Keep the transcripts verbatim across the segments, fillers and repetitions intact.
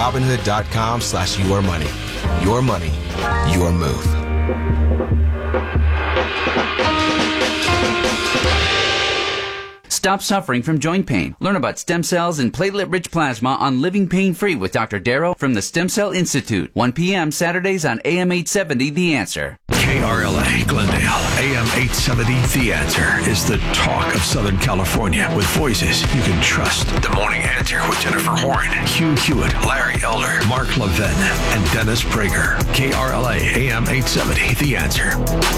Robinhood.com slash your money. Your money, your move. Stop suffering from joint pain. Learn about stem cells and platelet-rich plasma on Living Pain-Free with Doctor Darrow from the Stem Cell Institute. one p.m. Saturdays on A M eight seventy, The Answer. K R L A, Glendale, A M eight seventy, The Answer is the talk of Southern California with voices you can trust. The Morning Answer with Jennifer Horn, Hugh Hewitt, Larry Elder, Mark Levin, and Dennis Prager. K R L A, A M eight seventy, The Answer.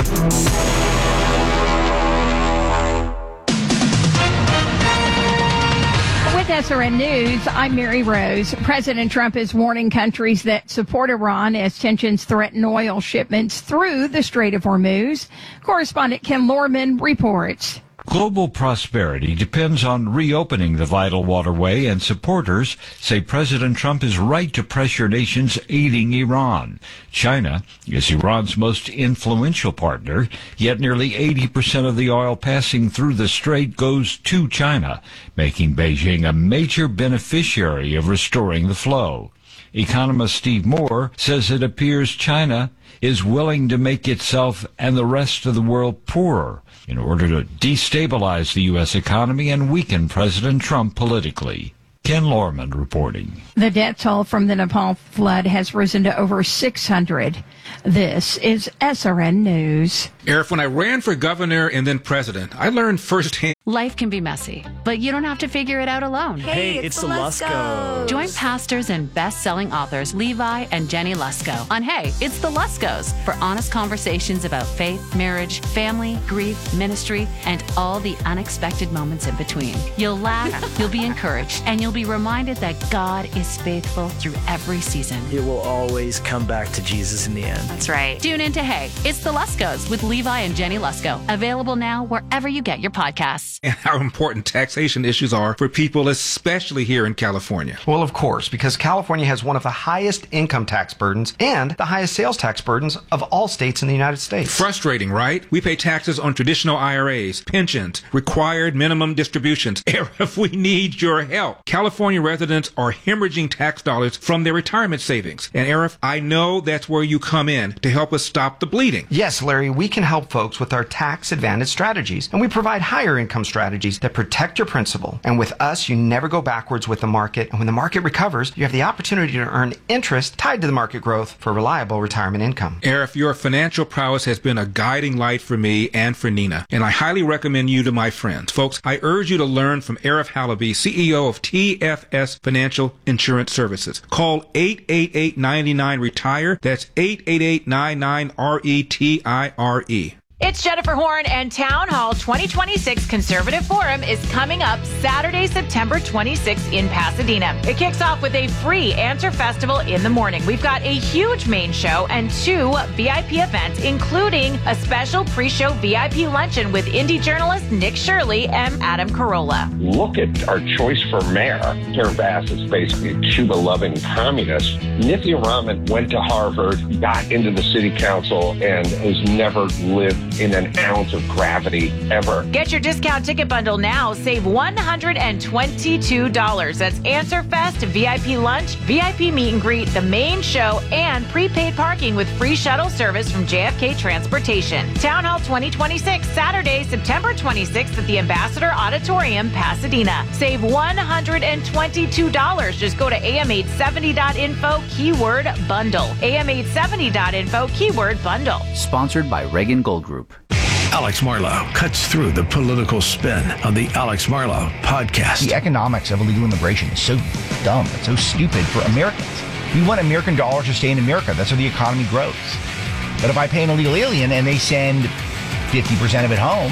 With S R N News, I'm Mary Rose. President Trump is warning countries that support Iran as tensions threaten oil shipments through the Strait of Hormuz. Correspondent Ken Lorman reports. Global prosperity depends on reopening the vital waterway, and supporters say President Trump is right to pressure nations aiding Iran. China is Iran's most influential partner, yet nearly eighty percent of the oil passing through the strait goes to China, making Beijing a major beneficiary of restoring the flow. Economist Steve Moore says it appears China is willing to make itself and the rest of the world poorer in order to destabilize the U S economy and weaken President Trump politically. Ken Lorman reporting. The death toll from the Nepal flood has risen to over six hundred. This is S R N News. Eric, when I ran for governor and then president, I learned firsthand. Life can be messy, but you don't have to figure it out alone. Hey, it's, it's the Luskos. Join pastors and best-selling authors Levi and Jenny Lusko on Hey, It's the Luskos for honest conversations about faith, marriage, family, grief, ministry, and all the unexpected moments in between. You'll laugh, you'll be encouraged, and you'll be reminded that God is faithful through every season. It will always come back to Jesus in the end. That's right. Tune into Hey, It's the Luskos with Levi and Jenny Lusko. Available now wherever you get your podcasts. And how important taxation issues are for people, especially here in California. Well, of course, because California has one of the highest income tax burdens and the highest sales tax burdens of all states in the United States. Frustrating, right? We pay taxes on traditional I R As, pensions, required minimum distributions. If we need your help. California residents are hemorrhaging tax dollars from their retirement savings. And Arif, I know that's where you come in to help us stop the bleeding. Yes, Larry, we can help folks with our tax advantage strategies, and we provide higher income strategies that protect your principal. And with us, you never go backwards with the market. And when the market recovers, you have the opportunity to earn interest tied to the market growth for reliable retirement income. Arif, your financial prowess has been a guiding light for me and for Nina, and I highly recommend you to my friends. Folks, I urge you to learn from Arif Halaby, C E O of T F S Financial Insurance Services. Call eight eight eight, nine nine, RETIRE. That's eight eight eight, nine nine, R E T I R E. It's Jennifer Horn, and Town Hall twenty twenty-six Conservative Forum is coming up Saturday, September twenty-sixth in Pasadena. It kicks off with a free Answer Festival in the morning. We've got a huge main show and two V I P events, including a special pre-show V I P luncheon with indie journalist Nick Shirley and Adam Carolla. Look at our choice for mayor. Karen Bass is basically a Cuba-loving communist. Nithya Raman went to Harvard, got into the city council, and has never lived in an ounce of gravity ever. Get your discount ticket bundle now. Save one hundred twenty-two dollars. That's Answer Fest, V I P lunch, V I P meet and greet, the main show, and prepaid parking with free shuttle service from J F K Transportation. Town Hall twenty twenty-six, Saturday, September twenty-sixth at the Ambassador Auditorium, Pasadena. Save one hundred twenty-two dollars. Just go to A M eight seventy dot info, keyword bundle. A M eight seventy dot info, keyword bundle. Sponsored by Reagan Gold Group. Alex Marlow cuts through the political spin on the Alex Marlow podcast. The economics of illegal immigration is so dumb. It's so stupid for Americans. We want American dollars to stay in America. That's how the economy grows. But if I pay an illegal alien and they send fifty percent of it home,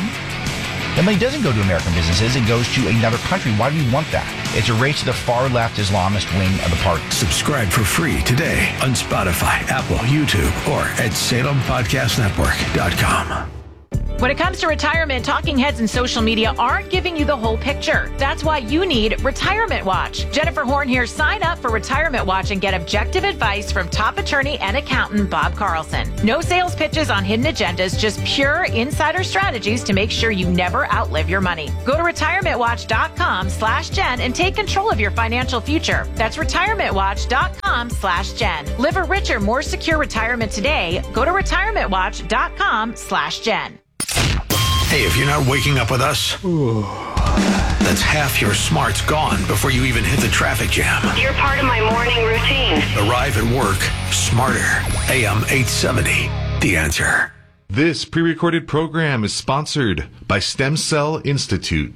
the money doesn't go to American businesses. It goes to another country. Why do we want that? It's a race to the far-left Islamist wing of the party. Subscribe for free today on Spotify, Apple, YouTube, or at Salem Podcast Network dot com. When it comes to retirement, talking heads and social media aren't giving you the whole picture. That's why you need Retirement Watch. Jennifer Horn here. Sign up for Retirement Watch and get objective advice from top attorney and accountant Bob Carlson. No sales pitches on hidden agendas, just pure insider strategies to make sure you never outlive your money. Go to retirementwatch.com slash Jen and take control of your financial future. That's retirementwatch.com com slash Jen. Live a richer, more secure retirement today. Go to retirement watch dot com slash Jen. Hey, if you're not waking up with us, that's half your smarts gone before you even hit the traffic jam. You're part of my morning routine. Arrive at work smarter. A M eight seventy, The Answer. This pre-recorded program is sponsored by Stem Cell Institute.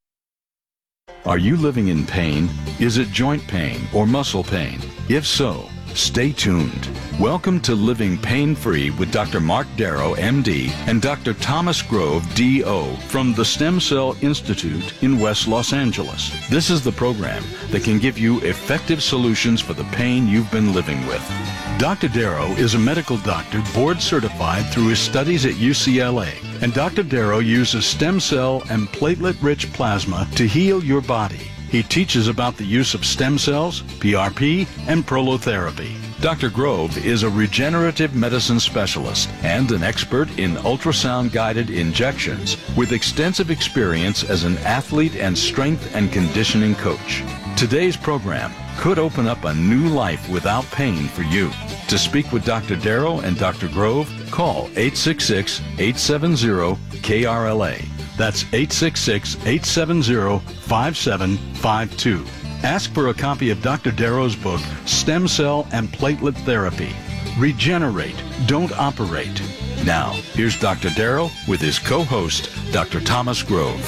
Are you living in pain? Is it joint pain or muscle pain? If so, stay tuned. Welcome to Living Pain-Free with Doctor Mark Darrow, M D, and Doctor Thomas Grove, D O, from the Stem Cell Institute in West Los Angeles. This is the program that can give you effective solutions for the pain you've been living with. Doctor Darrow is a medical doctor board certified through his studies at U C L A, and Doctor Darrow uses stem cell and platelet-rich plasma to heal your body. He teaches about the use of stem cells, P R P, and prolotherapy. Doctor Grove is a regenerative medicine specialist and an expert in ultrasound-guided injections with extensive experience as an athlete and strength and conditioning coach. Today's program could open up a new life without pain for you. To speak with Doctor Darrow and Doctor Grove, call eight six six, eight seven zero, K R L A. That's eight six six, eight seven zero, five seven five two. Ask for a copy of Doctor Darrow's book, Stem Cell and Platelet Therapy. Regenerate, don't operate. Now, here's Doctor Darrow with his co-host, Doctor Thomas Grove.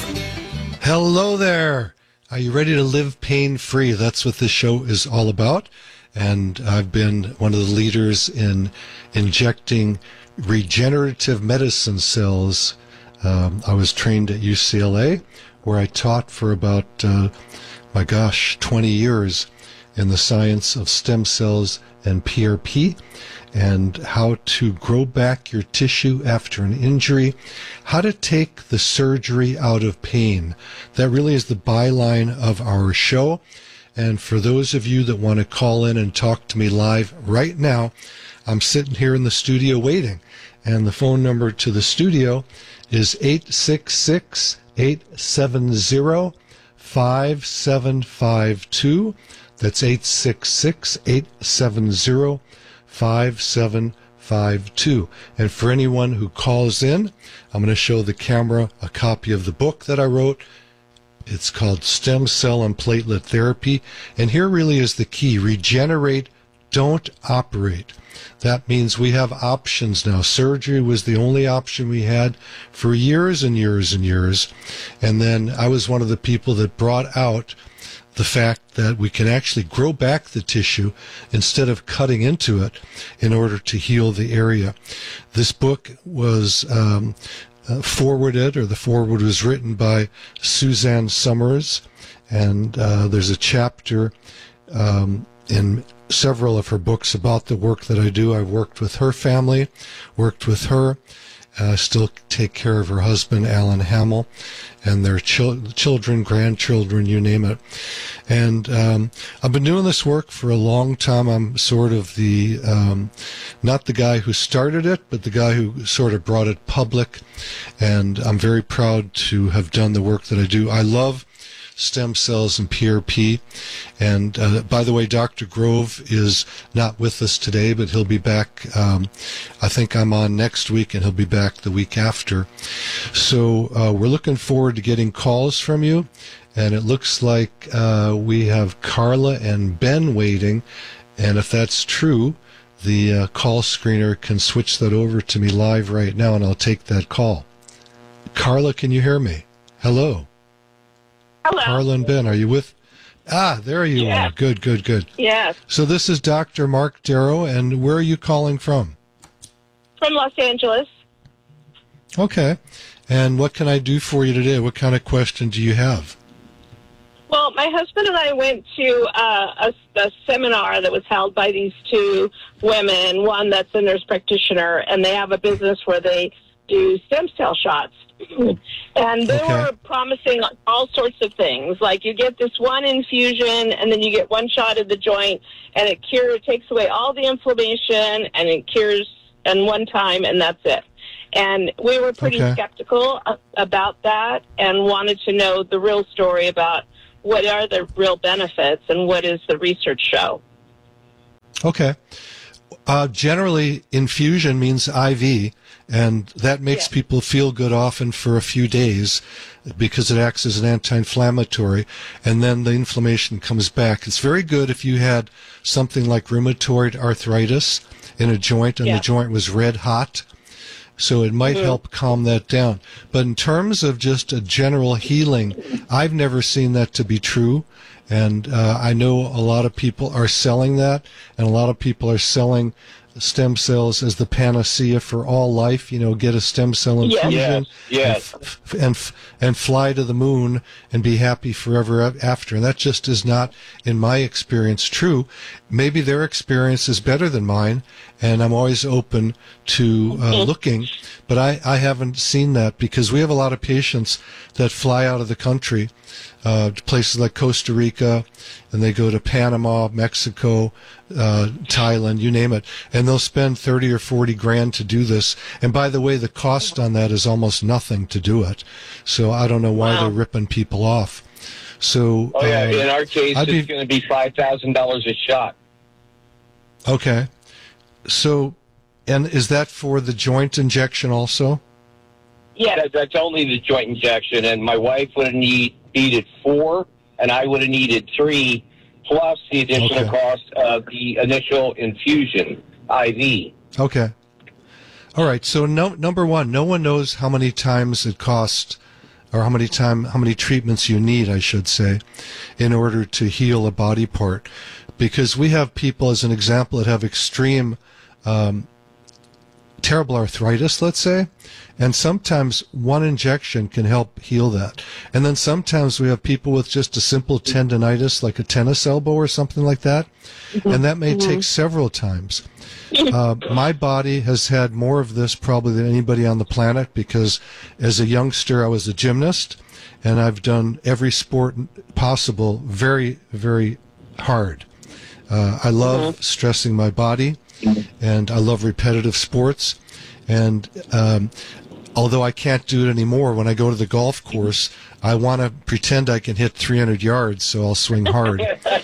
Hello there. Are you ready to live pain-free? That's what this show is all about. And I've been one of the leaders in injecting regenerative medicine cells. Um, I was trained at U C L A, where I taught for about, uh, my gosh, twenty years in the science of stem cells and P R P, and how to grow back your tissue after an injury, how to take the surgery out of pain. That really is the byline of our show. And for those of you that want to call in and talk to me live right now, I'm sitting here in the studio waiting. And the phone number to the studio is eight six six, eight seven zero, five seven five two. That's eight six six, eight seven zero, five seven five two. And for anyone who calls in, I'm going to show the camera a copy of the book that I wrote. It's called Stem Cell and Platelet Therapy. And here really is the key. Regenerate, don't operate. That means we have options now. Surgery was the only option we had for years and years and years. And then I was one of the people that brought out the fact that we can actually grow back the tissue instead of cutting into it in order to heal the area. This book was um, uh, forwarded, or the forward was written by Suzanne Summers, and uh, there's a chapter um, in several of her books about the work that I do. I've worked with her family, worked with her, uh, still take care of her husband, Alan Hamill, and their chil- children, grandchildren, you name it. And um, I've been doing this work for a long time. I'm sort of the, um, not the guy who started it, but the guy who sort of brought it public. And I'm very proud to have done the work that I do. I love stem cells and P R P. And uh, by the way, Doctor Grove is not with us today, but he'll be back. Um, I think I'm on next week, and he'll be back the week after. So uh, we're looking forward to getting calls from you. And it looks like uh, we have Carla and Ben waiting. And if that's true, the uh, call screener can switch that over to me live right now, and I'll take that call. Carla, can you hear me? Hello. Hello. Carla and Ben, are you with? Ah, there you yes. are. Good, good, good. Yes. So this is Doctor Mark Darrow, and where are you calling from? From Los Angeles. Okay. And what can I do for you today? What kind of question do you have? Well, my husband and I went to uh, a, a seminar that was held by these two women, one that's a nurse practitioner, and they have a business where they do stem cell shots. And they okay. were promising all sorts of things, like you get this one infusion, and then you get one shot of the joint, and it cures, it takes away all the inflammation, and it cures in one time, and that's it. And we were pretty okay. skeptical about that and wanted to know the real story about what are the real benefits and what does the research show. Okay. Uh, generally, infusion means I V, and that makes Yeah. people feel good often for a few days because it acts as an anti-inflammatory, and then the inflammation comes back. It's very good if you had something like rheumatoid arthritis in a joint and Yeah. the joint was red hot. So it might Mhm. help calm that down. But in terms of just a general healing, I've never seen that to be true. And uh, I know a lot of people are selling that, and a lot of people are selling stem cells as the panacea for all life. You know, get a stem cell Yes. infusion Yes, And, f- and f- and fly to the moon and be happy forever a- after. And that just is not, in my experience, true. Maybe their experience is better than mine, and I'm always open to uh, Mhm. looking. But I, I haven't seen that because we have a lot of patients that fly out of the country uh, to places like Costa Rica, and they go to Panama, Mexico, uh, Thailand, you name it, and they'll spend thirty or forty grand to do this. And by the way, the cost on that is almost nothing to do it. So I don't know why Wow. they're ripping people off. So Oh yeah, uh, in our case, I'd it's be- going to be five thousand dollars a shot. okay. So, and is that for the joint injection also? Yeah, that, that's only the joint injection, and my wife would have need, needed four, and I would have needed three, plus the additional Okay. cost of the initial infusion, I V. Okay. All right. So no, number one, no one knows how many times it costs, or how many time, how many treatments you need, I should say, in order to heal a body part, because we have people, as an example, that have extreme, um, terrible arthritis, let's say, and sometimes one injection can help heal that. And then sometimes we have people with just a simple tendonitis, like a tennis elbow or something like that, and that may take several times. Uh, my body has had more of this probably than anybody on the planet because as a youngster I was a gymnast, and I've done every sport possible very, very hard. Uh, I love stressing my body, and I love repetitive sports. And um, although I can't do it anymore, when I go to the golf course, I want to pretend I can hit three hundred yards, so I'll swing hard.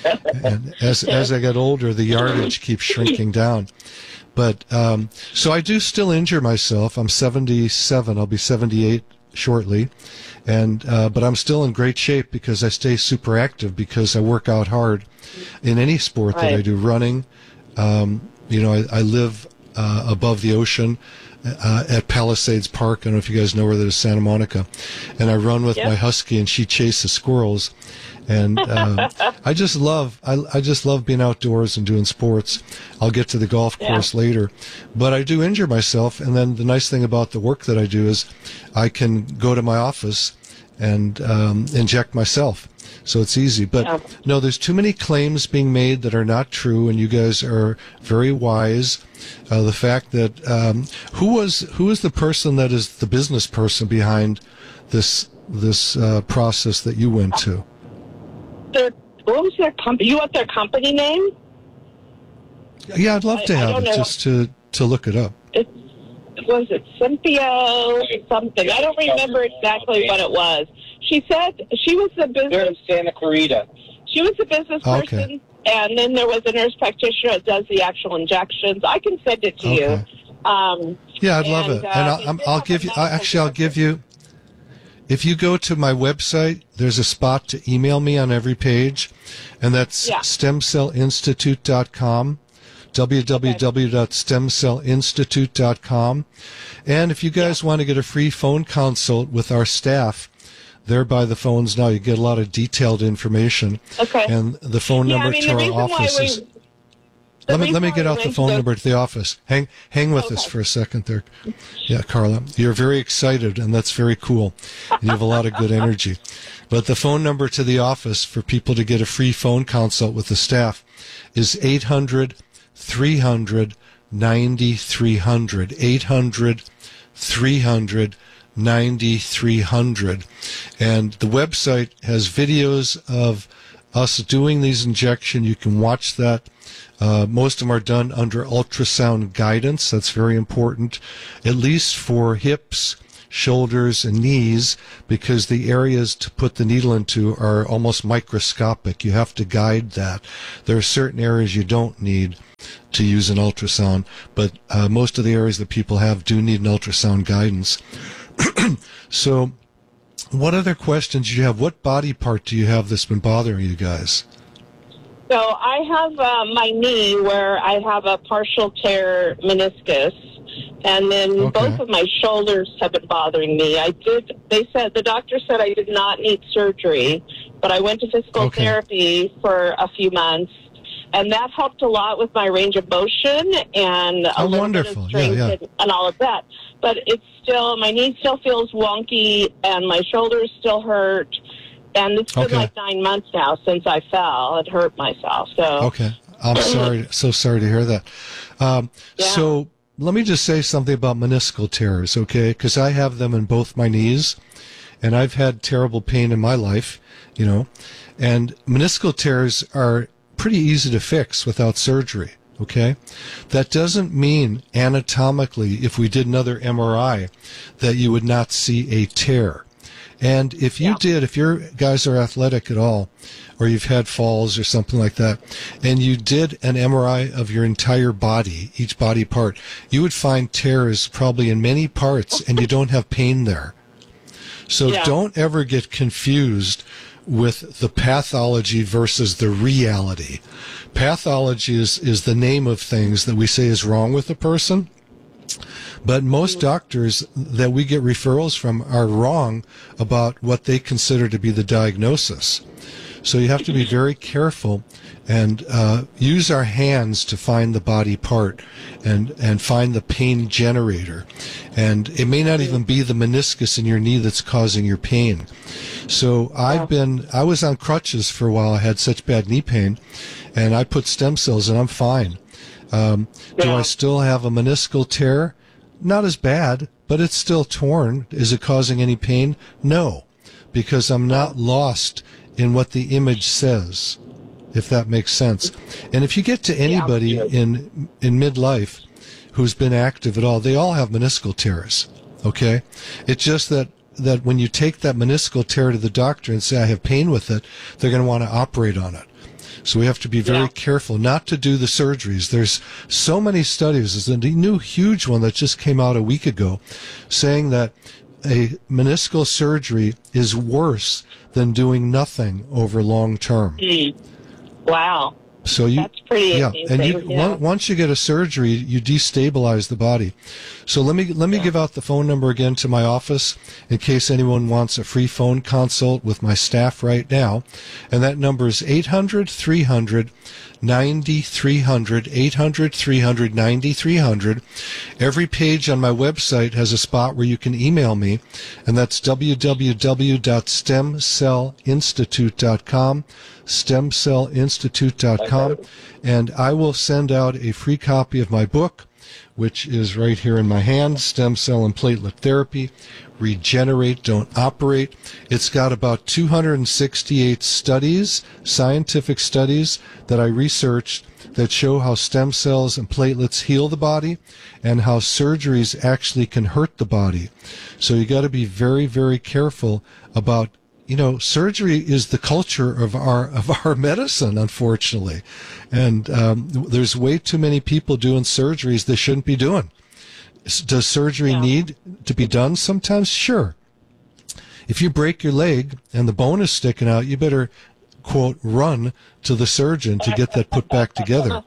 And as as I get older, the yardage keeps shrinking down. But um, so I do still injure myself. I'm seventy-seven. I'll be seventy-eight shortly, and uh, but I'm still in great shape because I stay super active because I work out hard in any sport that I Right. do. Running, um, you know, I, I live uh, above the ocean. Uh, at Palisades Park. I don't know if you guys know where that is, Santa Monica. And I run with Yep. my husky, and she chases squirrels. And um, I just love, I, I just love being outdoors and doing sports. I'll get to the golf Yeah. course later, but I do injure myself. And then the nice thing about the work that I do is I can go to my office and um, inject myself. So it's easy. But Yeah. no, there's too many claims being made that are not true, and you guys are very wise. Uh, the fact that um, who was who is the person that is the business person behind this this uh, process that you went to? Their, what was their company? You want their company name? Yeah, I'd love to I- I have don't it know. just to to look it up. It was it Cynthia something. I don't remember exactly what it was. She said she was the They're business. in Santa Clarita. She was the business Oh, person, okay. and then there was a nurse practitioner that does the actual injections. I can send it to Okay. you. Um, Yeah, I'd love and, it. uh, And I'll, they I'm, did I'll have give a you. I, medical actually, I'll give you. If you go to my website, there's a spot to email me on every page, and that's Yeah. stem cell institute dot com, w w w dot stem cell institute dot com. And if you guys want to get a free phone consult with our staff, they're by the phones now. You get a lot of detailed information. Okay. And the phone Yeah, I number mean, to the our reason why office we- is. the Let me let me reason get why out we the went phone to- number to the office. Hang hang with us Okay. for a second there. Yeah, Carla, you're very excited, and that's very cool. And you have a lot of good energy. But the phone number to the office for people to get a free phone consult with the staff is eight hundred, three hundred, ninety-three hundred. eight hundred, three hundred, ninety-three hundred. And the website has videos of us doing these injections. You can watch that. Uh, most of them are done under ultrasound guidance. That's very important, at least for hips, shoulders, and knees, because the areas to put the needle into are almost microscopic. You have to guide that. There are certain areas you don't need. to use an ultrasound, but uh, most of the areas that people have do need an ultrasound guidance. So, what other questions do you have? What body part do you have that's been bothering you guys? So I have uh, my knee where I have a partial tear meniscus, and then Okay. both of my shoulders have been bothering me. I did. They said the doctor said I did not need surgery, but I went to physical Okay. therapy for a few months, and that helped a lot with my range of motion and a Oh, little wonderful. bit of Yeah, strength yeah. And, and all of that. But it's still my knee still feels wonky, and my shoulders still hurt. And it's been Okay. like nine months now since I fell and hurt myself. So Okay. I'm sorry. So sorry to hear that. Um, So let me just say something about meniscal tears, okay? Because I have them in both my knees, and I've had terrible pain in my life, you know. And meniscal tears are pretty easy to fix without surgery, okay? That doesn't mean anatomically, if we did another M R I, that you would not see a tear. And if you did, if your guys are athletic at all, or you've had falls or something like that, and you did an M R I of your entire body, each body part, you would find tears probably in many parts, and you don't have pain there. So Yeah. don't ever get confused with the pathology versus the reality. Pathology is, is the name of things that we say is wrong with a person. But most doctors that we get referrals from are wrong about what they consider to be the diagnosis. So you have to be very careful and uh, use our hands to find the body part and, and find the pain generator. And it may not even be the meniscus in your knee that's causing your pain. So I've been, I was on crutches for a while. I had such bad knee pain, and I put stem cells, and I'm fine. Um, do I still have a meniscal tear? Not as bad, but it's still torn. Is it causing any pain? No, because I'm not lost in what the image says, if that makes sense. And if you get to anybody in in midlife who's been active at all, they all have meniscal tears, okay? It's just that, that when you take that meniscal tear to the doctor and say, I have pain with it, they're going to want to operate on it. So we have to be very yeah. careful not to do the surgeries. There's so many studies. There's a new huge one that just came out a week ago saying that a meniscal surgery is worse than doing nothing over long term. Mm. Wow. So you, That's pretty yeah, amazing, and you, yeah. one- once you get a surgery, you destabilize the body. So let me let me give out the phone number again to my office in case anyone wants a free phone consult with my staff right now, and that number is eight hundred, three hundred, ninety-three hundred, eight hundred, three hundred, ninety-three hundred. Every page on my website has a spot where you can email me, and that's w w w dot stem cell institute dot com. stem cell institute dot com, and I will send out a free copy of my book, which is right here in my hand, Stem Cell and Platelet Therapy, Regenerate, Don't Operate. It's got about two hundred sixty-eight studies, scientific studies that I researched that show how stem cells and platelets heal the body and how surgeries actually can hurt the body. So you got to be very, very careful about You know, surgery is the culture of our of our medicine, unfortunately, and um, there's way too many people doing surgeries they shouldn't be doing. S- Does surgery Yeah. need to be done sometimes? Sure. If you break your leg and the bone is sticking out, you better, quote, run to the surgeon to get that put back together.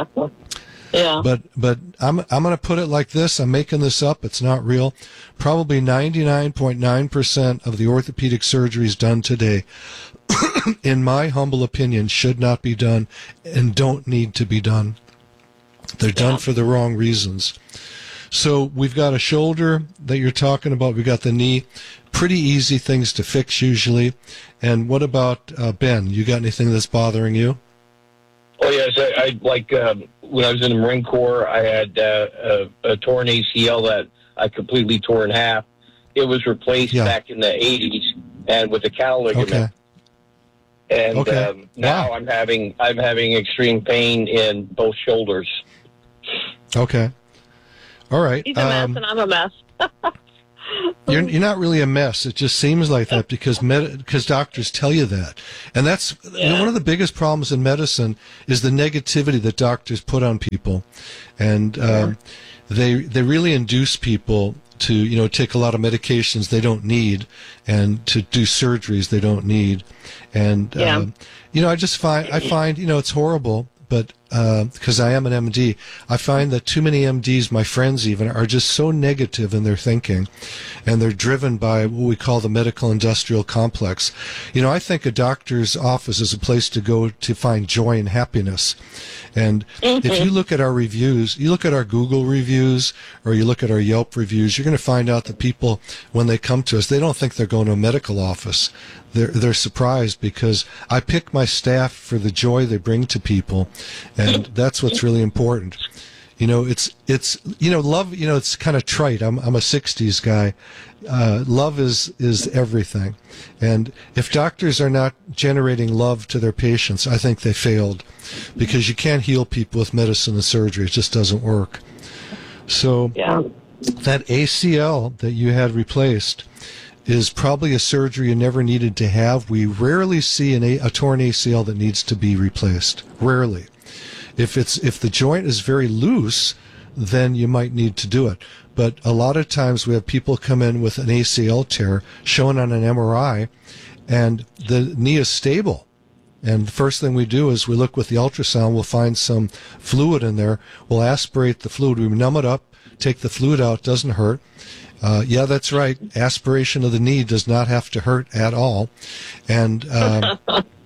Yeah. But but I'm I'm going to put it like this. I'm making this up. It's not real. Probably ninety-nine point nine percent of the orthopedic surgeries done today, in my humble opinion, should not be done and don't need to be done. They're done for the wrong reasons. So we've got a shoulder that you're talking about. We've got the knee. Pretty easy things to fix usually. And what about uh, Ben? You got anything that's bothering you? Oh yes, I, I like um, when I was in the Marine Corps, I had uh, a, a torn A C L that I completely tore in half. It was replaced Yeah. back in the eighties, and with a cow ligament. Okay. And Okay. um, now I'm having I'm having extreme pain in both shoulders. Okay. All right. He's a mess Um, and I'm a mess. You're, you're not really a mess. It just seems like that because med- because doctors tell you that. And that's Yeah. you know, one of the biggest problems in medicine is the negativity that doctors put on people. And um, they they really induce people to, you know, take a lot of medications they don't need and to do surgeries they don't need. And, Yeah. um, you know, I just find, I find, you know, it's horrible, but, uh, because I am an M D, I find that too many M Ds, my friends even, are just so negative in their thinking, and they're driven by what we call the medical industrial complex. You know, I think a doctor's office is a place to go to find joy and happiness. And Mm-hmm. if you look at our reviews, you look at our Google reviews, or you look at our Yelp reviews, you're going to find out that people, when they come to us, they don't think they're going to a medical office. They're, they're surprised because I pick my staff for the joy they bring to people, and that's what's really important. You know, it's, it's, you know, love, you know, it's kind of trite. I'm, I'm a sixties guy. Uh, love is, is everything. And if doctors are not generating love to their patients, I think they failed, because you can't heal people with medicine and surgery. It just doesn't work. So Yeah. that A C L that you had replaced is probably a surgery you never needed to have. We rarely see an a, a torn A C L that needs to be replaced. Rarely. If it's if the joint is very loose, then you might need to do it. But a lot of times we have people come in with an A C L tear shown on an M R I, and the knee is stable. And the first thing we do is we look with the ultrasound, we'll find some fluid in there, we'll aspirate the fluid, we numb it up, take the fluid out, doesn't hurt. Uh, yeah, that's right. Aspiration of the knee does not have to hurt at all. And um,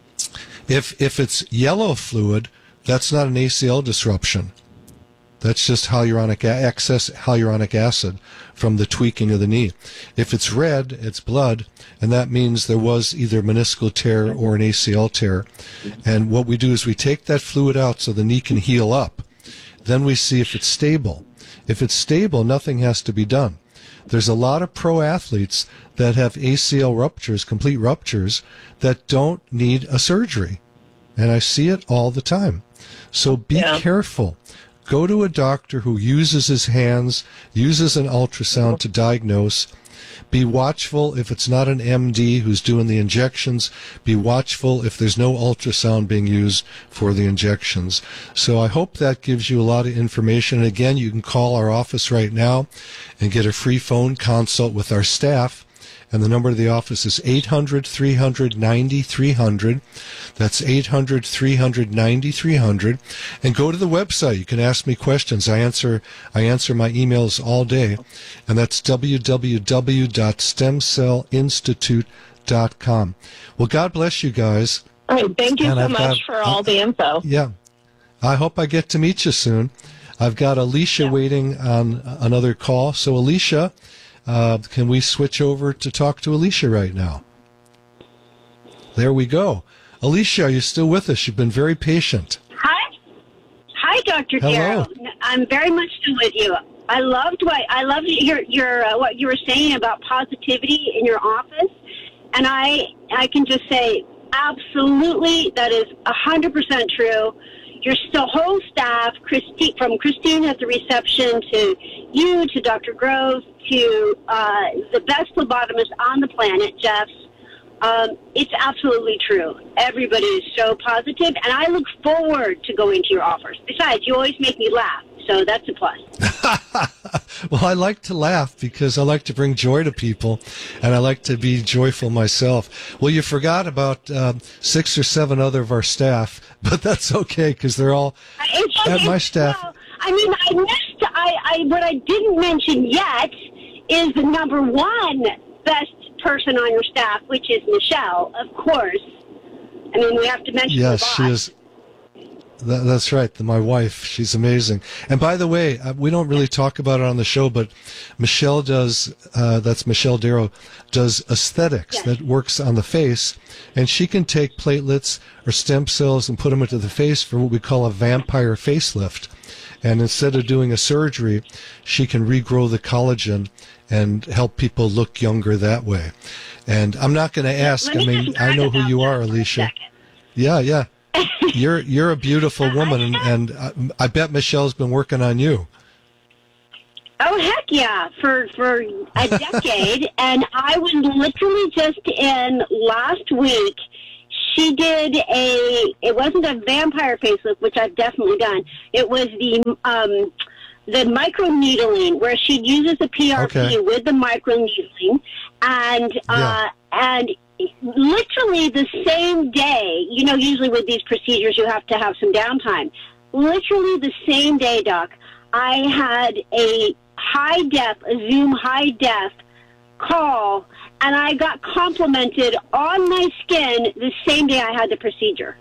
if if it's yellow fluid, that's not an A C L disruption. That's just hyaluronic excess hyaluronic acid from the tweaking of the knee. If it's red, it's blood, and that means there was either meniscal tear or an A C L tear. And what we do is we take that fluid out so the knee can heal up. Then we see if it's stable. If it's stable, nothing has to be done. There's a lot of pro athletes that have A C L ruptures, complete ruptures, that don't need a surgery. And I see it all the time. So be Yeah. careful. Go to a doctor who uses his hands, uses an ultrasound to diagnose. Be watchful if it's not an M D who's doing the injections. Be watchful if there's no ultrasound being used for the injections. So I hope that gives you a lot of information. And again, you can call our office right now and get a free phone consult with our staff. And the number of the office is eight hundred, three hundred, ninety-three hundred. That's eight hundred, three hundred, ninety-three hundred. And go to the website. You can ask me questions. I answer I answer my emails all day. And that's w w w dot stem cell institute dot com. Well, God bless you guys. All right. Thank you And so I've much got- for all the info. Yeah. I hope I get to meet you soon. I've got Alicia waiting on another call. So, Alicia, Uh, can we switch over to talk to Alicia right now? There we go. Alicia, are you still with us? You've been very patient. Hi. Hi, Doctor Hello. Darrow. I'm very much still with you. I loved what I loved your your uh, what you were saying about positivity in your office, and I I can just say absolutely that is a hundred percent true. Your still whole staff, Christine, from Christine at the reception to you to Doctor Grove to uh, the best phlebotomist on the planet, Jeff. Um, it's absolutely true. Everybody is so positive, and I look forward to going to your offers. Besides, you always make me laugh, so that's a plus. Well, I like to laugh because I like to bring joy to people, and I like to be joyful myself. Well, you forgot about um, six or seven other of our staff, but that's okay because they're all It's at okay. my staff. Well, I mean, I missed. I, I what I didn't mention yet is the number one best person on your staff, which is Michelle, of course. I mean, we have to mention Yes, the boss. she is. That, that's right. My wife, she's amazing. And by the way, uh, we don't really talk about it on the show, but Michelle does, uh, that's Michelle Darrow, does aesthetics that works on the face. And she can take platelets or stem cells and put them into the face for what we call a vampire facelift. And instead of doing a surgery, she can regrow the collagen and help people look younger that way. And I'm not going to ask, Let I me mean, just I know brag who you about are, that for a Alicia. second. Yeah, yeah. You're you're a beautiful woman, and, and I, I bet Michelle's been working on you. Oh, heck yeah, for, for a decade. And I was literally just in last week. She did a, it wasn't a vampire facelift, which I've definitely done. It was the um, the microneedling, where she uses the P R P Okay. with the microneedling. And, uh, and literally the same day, you know, usually with these procedures you have to have some downtime. Literally the same day, Doc, I had a high def, a Zoom high def call, and I got complimented on my skin the same day I had the procedure.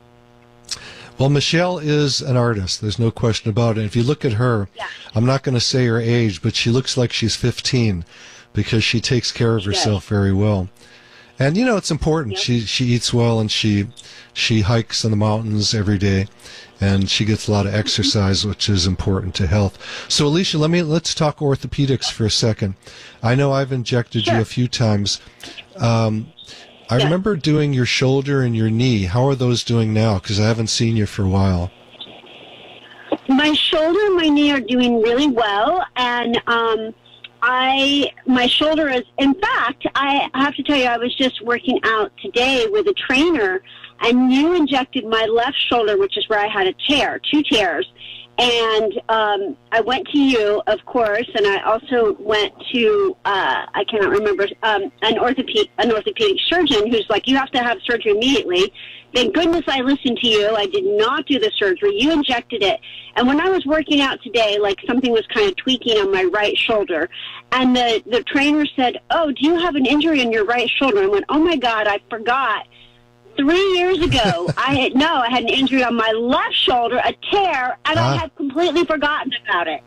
Well, Michelle is an artist. There's no question about it. If you look at her, yeah. I'm not going to say her age, but she looks like she's fifteen because she takes care of herself very well. And, you know, it's important. Yep. She she eats well, and she she hikes in the mountains every day, and she gets a lot of exercise, mm-hmm. which is important to health. So, Alicia, let me let's talk orthopedics for a second. I know I've injected sure. you a few times. Um, I yeah. remember doing your shoulder and your knee. How are those doing now? Because I haven't seen you for a while. My shoulder and my knee are doing really well, and um, I my shoulder is. In fact, I have to tell you, I was just working out today with a trainer, and you injected my left shoulder, which is where I had a tear, two tears. And um, I went to you, of course, and I also went to, uh, I cannot remember, um, an, orthopedic, an orthopedic surgeon who's like, you have to have surgery immediately. Thank goodness I listened to you. I did not do the surgery. You injected it. And when I was working out today, like something was kind of tweaking on my right shoulder, and the, the trainer said, oh, do you have an injury in your right shoulder? I went, oh, my God, I forgot. Three years ago, I had, no, I had an injury on my left shoulder, a tear, and ah. I had completely forgotten about it.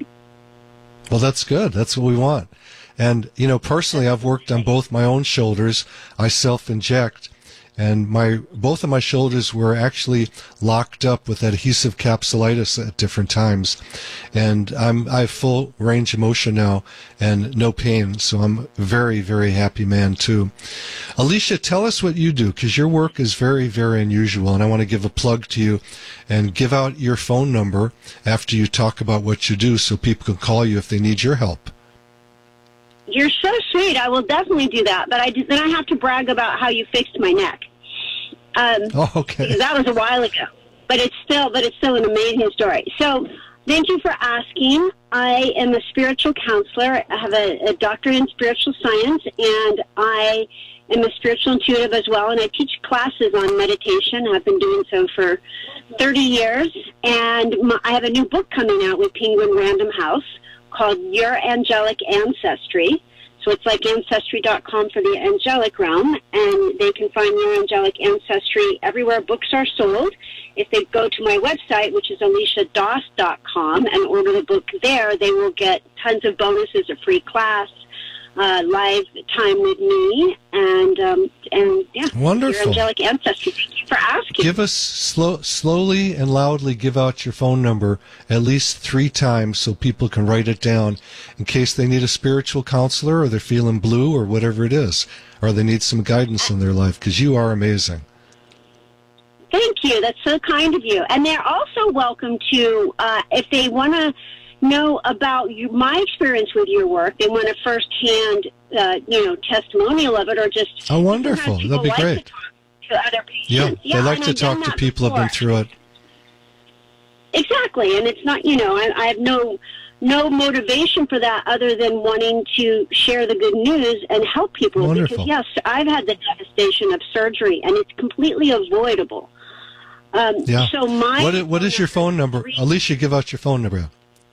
Well, that's good. That's what we want. And, you know, personally, I've worked on both my own shoulders. I self-inject, and my both of my shoulders were actually locked up with adhesive capsulitis at different times. And I'm, I have full range of motion now and no pain, so I'm a very, very happy man, too. Alicia, tell us what you do, because your work is very, very unusual, and I want to give a plug to you and give out your phone number after you talk about what you do so people can call you if they need your help. You're so sweet. I will definitely do that, but I do, then I have to brag about how you fixed my neck. Um, oh, okay. Because that was a while ago, but it's still, but it's still an amazing story. So, thank you for asking. I am a spiritual counselor. I have a, a doctorate in spiritual science, and I am a spiritual intuitive as well. And I teach classes on meditation. I've been doing so for thirty years, and my, I have a new book coming out with Penguin Random House called Your Angelic Ancestry. So it's like Ancestry dot com for the angelic realm, and they can find Your Angelic Ancestry everywhere books are sold. If they go to my website, which is Alicia Doss dot com, and order the book there, they will get tons of bonuses, a free class, uh, live time with me, and um, and yeah, wonderful. Your Angelic Ancestry. Thank you for asking. Give us slow, slowly and loudly. Give out your phone number at least three times so people can write it down in case they need a spiritual counselor, or they're feeling blue, or whatever it is, or they need some guidance in their life. Because you are amazing. Thank you. That's so kind of you. And they're also welcome to, uh, if they want to know about you, my experience with your work, they want a first-hand, uh, you know, testimonial of it, or just... Oh, wonderful. That'd be like great. To talk to other patients. Yeah, yeah they like to I've talk to people who have been through it. Exactly. And it's not, you know, I, I have no... no motivation for that other than wanting to share the good news and help people. Wonderful. Because, yes, I've had the devastation of surgery, and it's completely avoidable. Um, yeah. So my what, what is your phone number? Alicia, give out your phone number.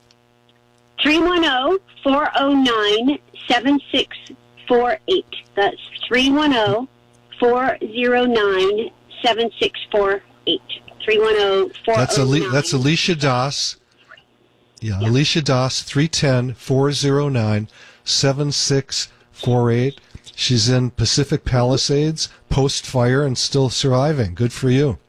three one zero, four zero nine, seven six four eight. That's three one zero, four zero nine, seven six four eight. three one zero, four zero nine. That's, Ali- that's Alicia Doss. Yeah, yeah, Alicia Doss, three one zero, four zero nine, seven six four eight. She's in Pacific Palisades, post-fire, and still surviving. Good for you.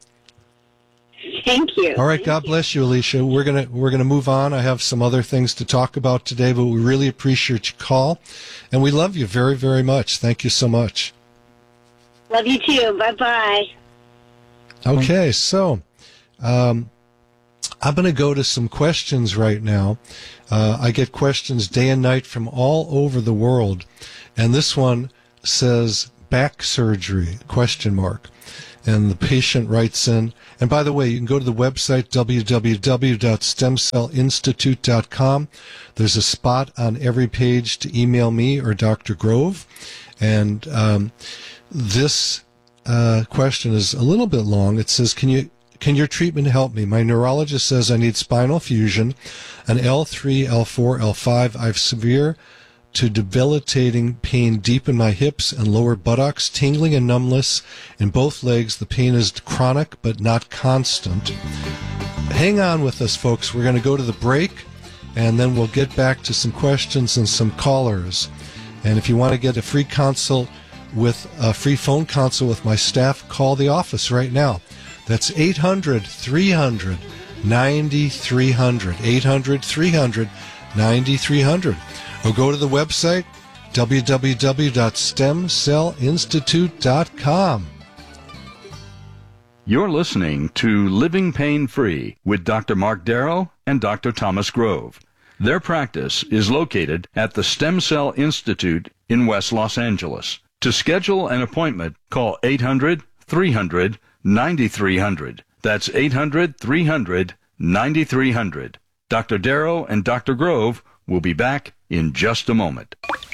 Thank you. All right, Thank God you. bless you, Alicia. We're gonna we're gonna move on. I have some other things to talk about today, but we really appreciate your call, and we love you very, very much. Thank you so much. Love you too. Bye bye. Okay, so um, I'm going to go to some questions right now. Uh, I get questions day and night from all over the world. And this one says back surgery, question mark. And the patient writes in, and by the way, you can go to the website w w w dot stem cell institute dot com. There's a spot on every page to email me or Doctor Grove. And um, this uh, question is a little bit long. It says, can you can your treatment help me? My neurologist says I need spinal fusion, an L three, L four, L five. I have severe to debilitating pain deep in my hips and lower buttocks, tingling and numbness in both legs. The pain is chronic but not constant. Hang on with us, folks. We're going to go to the break, and then we'll get back to some questions and some callers. And if you want to get a free consult with a free phone consult with my staff, call the office right now. That's eight hundred, three hundred, ninety-three hundred, eight hundred, three hundred, ninety-three hundred. Or go to the website, w w w dot stem cell institute dot com. You're listening to Living Pain Free with Doctor Mark Darrow and Doctor Thomas Grove. Their practice is located at the Stem Cell Institute in West Los Angeles. To schedule an appointment, call eight hundred, three hundred, ninety-three hundred. That's eight hundred, three hundred, ninety-three hundred. Doctor Darrow and Doctor Grove will be back in just a moment.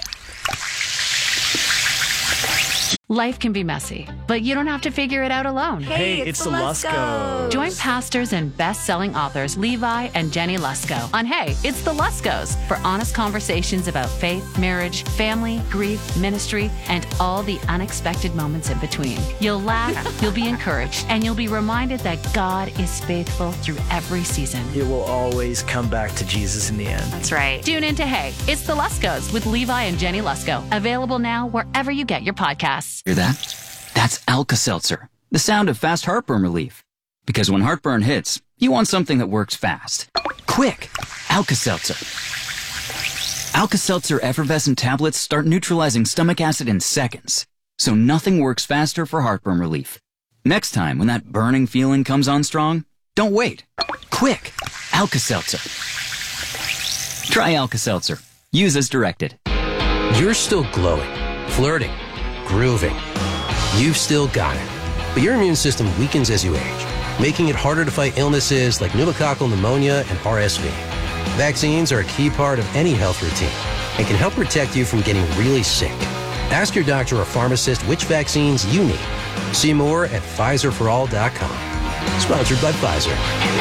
Life can be messy, but you don't have to figure it out alone. Hey, it's, it's the Luskos. Join pastors and best-selling authors Levi and Jenny Lusko on Hey, It's the Luskos for honest conversations about faith, marriage, family, grief, ministry, and all the unexpected moments in between. You'll laugh, you'll be encouraged, and you'll be reminded that God is faithful through every season. It will always come back to Jesus in the end. That's right. Tune in to Hey, It's the Luskos with Levi and Jenny Lusko. Available now wherever you get your podcasts. Hear that? That's Alka-Seltzer, the sound of fast heartburn relief. Because when heartburn hits, you want something that works fast. Quick! Alka-Seltzer. Alka-Seltzer effervescent tablets start neutralizing stomach acid in seconds. So nothing works faster for heartburn relief. Next time when that burning feeling comes on strong, don't wait. Quick! Alka-Seltzer. Try Alka-Seltzer. Use as directed. You're still glowing, flirting, grooving. You've still got it. But your immune system weakens as you age, making it harder to fight illnesses like pneumococcal pneumonia and R S V. Vaccines are a key part of any health routine and can help protect you from getting really sick. Ask your doctor or pharmacist which vaccines you need. See more at Pfizer for all dot com. Sponsored by Pfizer.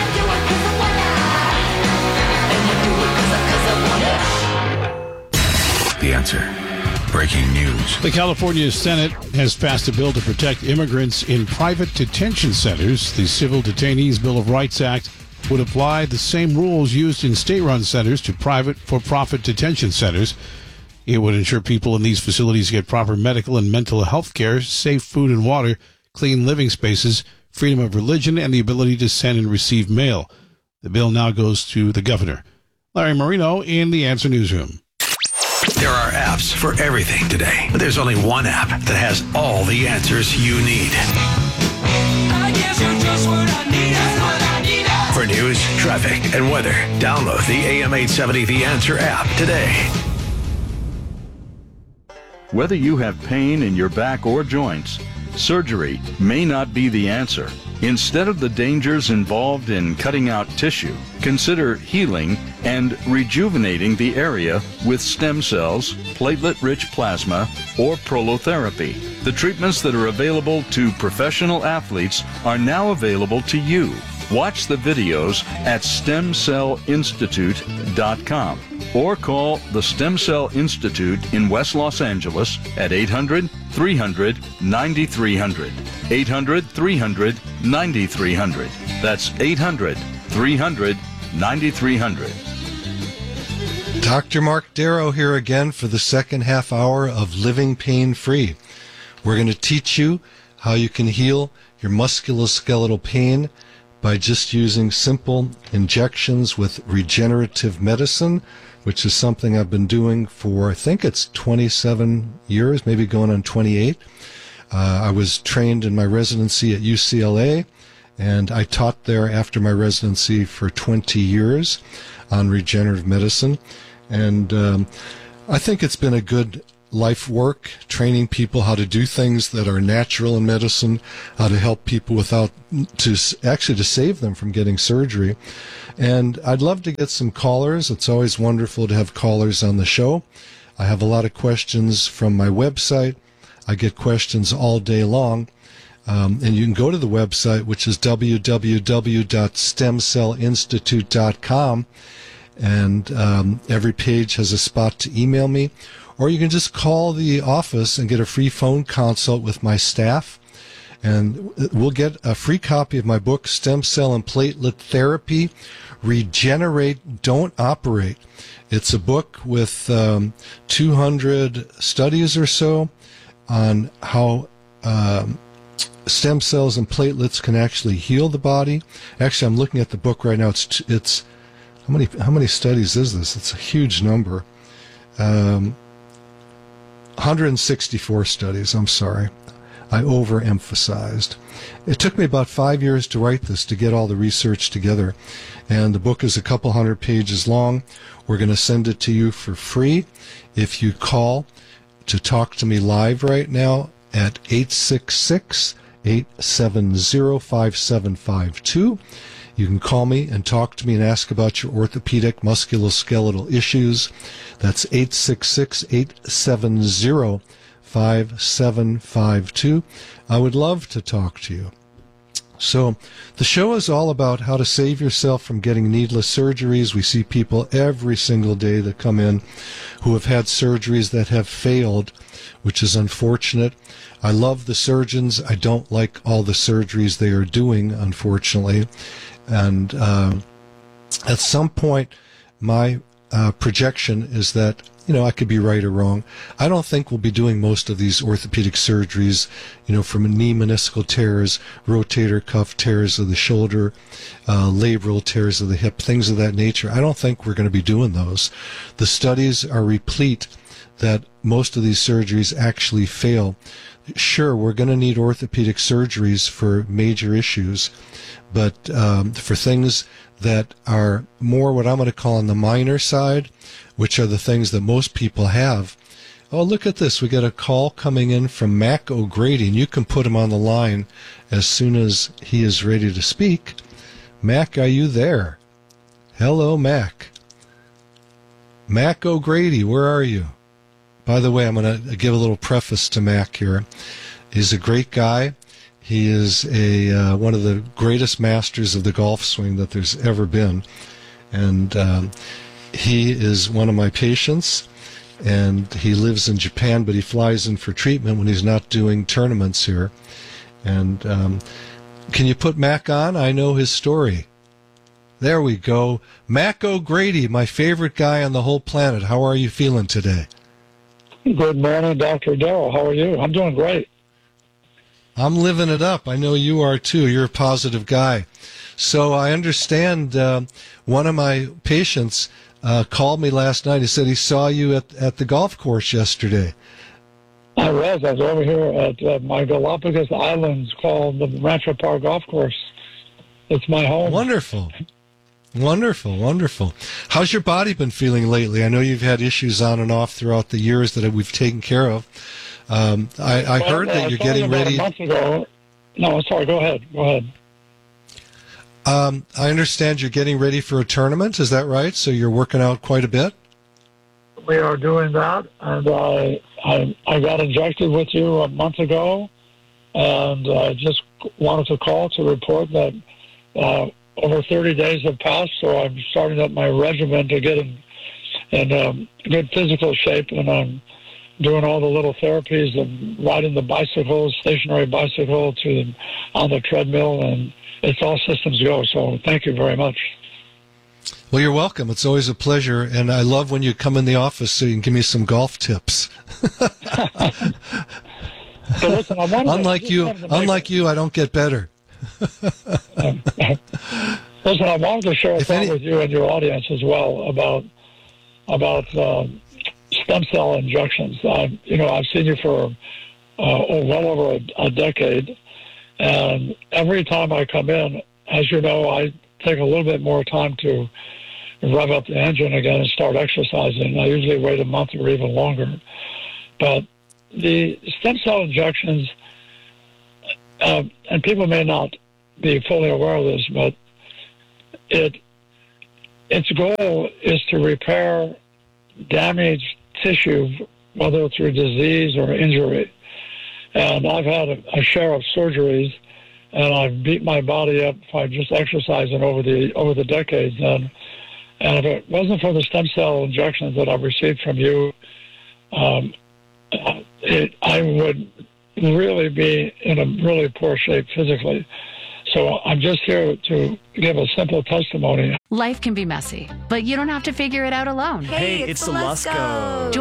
The Answer. Breaking news. The California Senate has passed a bill to protect immigrants in private detention centers. The Civil Detainees Bill of Rights Act would apply the same rules used in state-run centers to private for-profit detention centers. It would ensure people in these facilities get proper medical and mental health care, safe food and water, clean living spaces, freedom of religion, and the ability to send and receive mail. The bill now goes to the governor. Larry Marino in the Answer Newsroom. There are apps for everything today, but there's only one app that has all the answers you need. I guess you're just what I need. That's what I need. For news, traffic, and weather, download the A M eight seventy The Answer app today. Whether you have pain in your back or joints, surgery may not be the answer. Instead of the dangers involved in cutting out tissue, consider healing and rejuvenating the area with stem cells, platelet-rich plasma, or prolotherapy. The treatments that are available to professional athletes are now available to you. Watch the videos at stem cell institute dot com or call the Stem Cell Institute in West Los Angeles at eight hundred, three hundred, ninety-three hundred. eight hundred, three hundred, ninety-three hundred. That's eight hundred, three hundred, ninety-three hundred. Doctor Mark Darrow here again for the second half hour of Living Pain Free. We're going to teach you how you can heal your musculoskeletal pain by just using simple injections with regenerative medicine, which is something I've been doing for, I think it's twenty-seven years, maybe going on twenty-eight. Uh, I was trained in my residency at U C L A, and I taught there after my residency for twenty years on regenerative medicine, and um, I think it's been a good life work, training people how to do things that are natural in medicine, how to help people without, to actually to save them from getting surgery. And I'd love to get some callers. It's always wonderful to have callers on the show. I have a lot of questions from my website. I get questions all day long. Um, and you can go to the website, which is w w w dot stem cell institute dot com. And um, every page has a spot to email me. Or you can just call the office and get a free phone consult with my staff. And we'll get a free copy of my book, Stem Cell and Platelet Therapy, Regenerate, Don't Operate. It's a book with um, two hundred studies or so on how um, stem cells and platelets can actually heal the body. Actually, I'm looking at the book right now. It's, it's how many how many studies is this? It's a huge number. Um, one hundred sixty-four studies, I'm sorry. I overemphasized. It took me about five years to write this, to get all the research together. And the book is a couple hundred pages long. We're going to send it to you for free if you call to talk to me live right now at eight six six, eight seven zero, five seven five two. You can call me and talk to me and ask about your orthopedic musculoskeletal issues. That's eight six six, eight seven zero, five seven five two. I would love to talk to you. So the show is all about how to save yourself from getting needless surgeries. We see people every single day that come in who have had surgeries that have failed, which is unfortunate. I love the surgeons. I don't like all the surgeries they are doing, unfortunately. And uh, at some point, my uh, projection is that, you know, I could be right or wrong. I don't think we'll be doing most of these orthopedic surgeries, you know, from knee meniscal tears, rotator cuff tears of the shoulder, uh, labral tears of the hip, things of that nature. I don't think we're going to be doing those. The studies are replete that most of these surgeries actually fail. Sure, we're going to need orthopedic surgeries for major issues, but um, for things that are more what I'm going to call on the minor side, which are the things that most people have. Oh, look at this. We got a call coming in from Mac O'Grady, and you can put him on the line as soon as he is ready to speak. Mac, are you there? Hello, Mac. Mac O'Grady, where are you? By the way, I'm going to give a little preface to Mac here. He's a great guy. He is a uh, one of the greatest masters of the golf swing that there's ever been. And um, he is one of my patients, and he lives in Japan, but he flies in for treatment when he's not doing tournaments here. And um, can you put Mac on? I know his story. There we go. Mac O'Grady, my favorite guy on the whole planet. How are you feeling today? Good morning, Doctor Darrell. How are you? I'm doing great. I'm living it up. I know you are too. You're a positive guy. So I understand uh, one of my patients uh, called me last night. He said he saw you at, at the golf course yesterday. I was. I was over here at uh, my Galapagos Islands called the Rancho Park Golf Course. It's my home. Wonderful. Wonderful, wonderful. How's your body been feeling lately? I know you've had issues on and off throughout the years that we've taken care of. Um, I, I well, heard that uh, you're getting about ready. A month ago. No, sorry. Go ahead. Go ahead. Um, I understand you're getting ready for a tournament. Is that right? So you're working out quite a bit. We are doing that, and I I, I got injected with you a month ago, and I just wanted to call to report that uh, over thirty days have passed. So I'm starting up my regimen to get in in um, good physical shape, and I'm doing all the little therapies and riding the bicycle, stationary bicycle, to on the treadmill, and it's all systems go. So thank you very much. Well, you're welcome. It's always a pleasure, and I love when you come in the office so you can give me some golf tips. So listen, I unlike you, unlike you, I don't get better. um, listen, I wanted to share a If thought any- with you and your audience as well about about. Uh, stem cell injections. I, you know, I've seen you for uh, oh, well over a, a decade, And every time I come in, as you know, I take a little bit more time to rev up the engine again and start exercising. I usually wait a month or even longer. But the stem cell injections, uh, and people may not be fully aware of this, but it its goal is to repair damaged tissue, whether through disease or injury. And I've had a, a share of surgeries, and I've beat my body up by just exercising over the over the decades. And and if it wasn't for the stem cell injections that I've received from you, um, it, I would really be in a really poor shape physically. So I'm just here to give a simple testimony. Life can be messy, but you don't have to figure it out alone. Hey, it's, it's the Lusco.